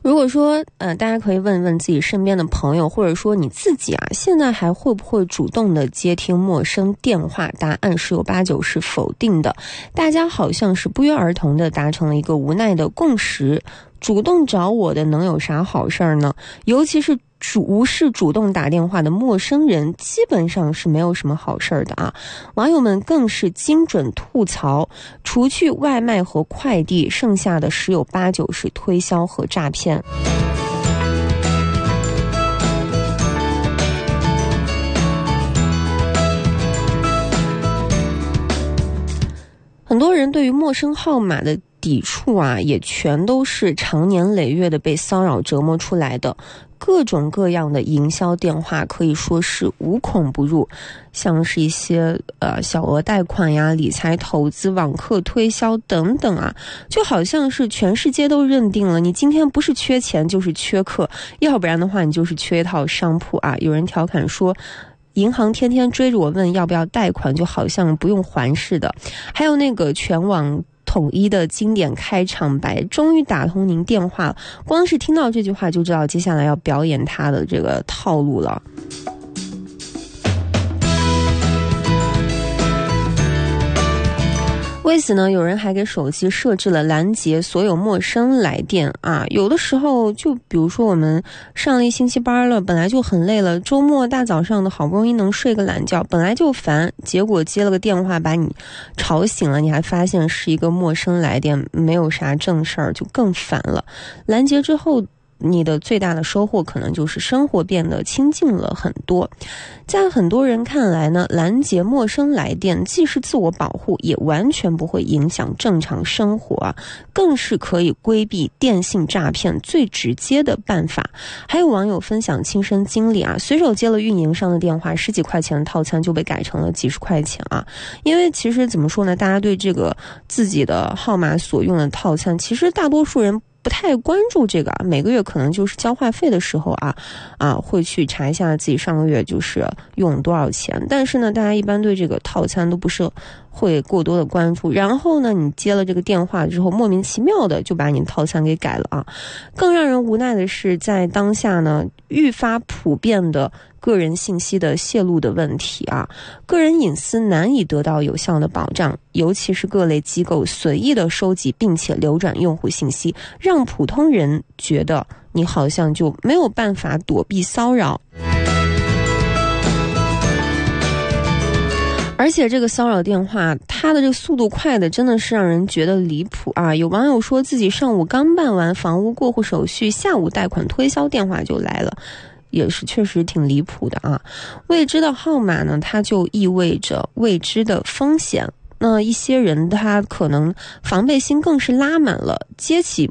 如果说大家可以问问自己身边的朋友，或者说你自己啊，现在还会不会主动的接听陌生电话？答案是有8-9是否定的。大家好像是不约而同的达成了一个无奈的共识，主动找我的能有啥好事儿呢？尤其是无视主动打电话的陌生人，基本上是没有什么好事儿的啊。网友们更是精准吐槽，除去外卖和快递，剩下的十有8-9是推销和诈骗。很多人对于陌生号码的抵触啊，也全都是长年累月的被骚扰折磨出来的。各种各样的营销电话可以说是无孔不入，像是一些小额贷款呀、理财投资、网课推销等等啊，就好像是全世界都认定了你今天不是缺钱就是缺课，要不然的话你就是缺一套商铺啊。有人调侃说，银行天天追着我问要不要贷款，就好像不用还似的。还有那个全网统一的经典开场白，终于打通您电话了，光是听到这句话就知道接下来要表演他的这个套路了。为此呢，有人还给手机设置了拦截所有陌生来电啊。有的时候就比如说我们上了一星期班了，本来就很累了，周末大早上的好不容易能睡个懒觉，本来就烦，结果接了个电话把你吵醒了，你还发现是一个陌生来电，没有啥正事儿，就更烦了。拦截之后，你的最大的收获可能就是生活变得清静了很多。在很多人看来呢，拦截陌生来电既是自我保护，也完全不会影响正常生活啊，更是可以规避电信诈骗最直接的办法。还有网友分享亲身经历啊，随手接了运营商的电话，10几块钱的套餐就被改成了几十块钱啊。因为其实怎么说呢，大家对这个自己的号码所用的套餐，其实大多数人不太关注这个啊，每个月可能就是交话费的时候会去查一下自己上个月就是用了多少钱。但是呢，大家一般对这个套餐都不是会过多的关注，然后呢，你接了这个电话之后，莫名其妙的就把你的套餐给改了啊。更让人无奈的是，在当下呢，愈发普遍的个人信息的泄露的问题啊，个人隐私难以得到有效的保障，尤其是各类机构随意的收集并且流转用户信息，让普通人觉得你好像就没有办法躲避骚扰。而且这个骚扰电话，它的这个速度快的真的是让人觉得离谱啊！有网友说自己上午刚办完房屋过户手续，下午贷款推销电话就来了，也是确实挺离谱的啊。未知的号码呢，它就意味着未知的风险。那一些人他可能防备心更是拉满了，接起